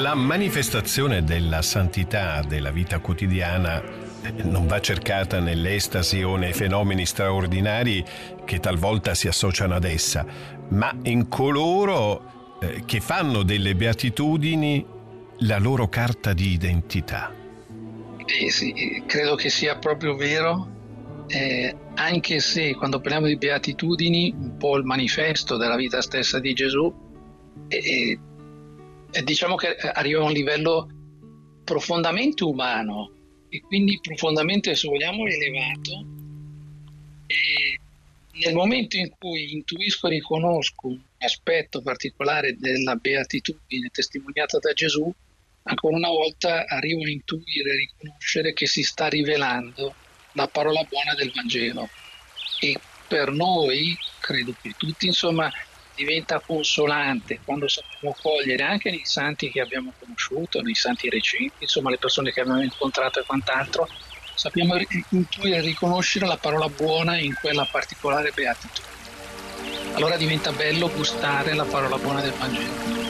La manifestazione della santità della vita quotidiana non va cercata nell'estasi o nei fenomeni straordinari che talvolta si associano ad essa, ma in coloro che fanno delle beatitudini la loro carta di identità. Sì, credo che sia proprio vero, anche se quando parliamo di beatitudini, un po' il manifesto della vita stessa di Gesù, diciamo che arriva a un livello profondamente umano e quindi profondamente, se vogliamo, elevato. E nel momento in cui intuisco e riconosco un aspetto particolare della beatitudine testimoniata da Gesù, ancora una volta arrivo a intuire e riconoscere che si sta rivelando la parola buona del Vangelo. E per noi, credo per tutti, insomma, diventa consolante quando sappiamo cogliere anche nei santi che abbiamo conosciuto, nei santi recenti, insomma le persone che abbiamo incontrato e quant'altro, sappiamo intuire e riconoscere la parola buona in quella particolare beatitudine. Allora diventa bello gustare la parola buona del Vangelo.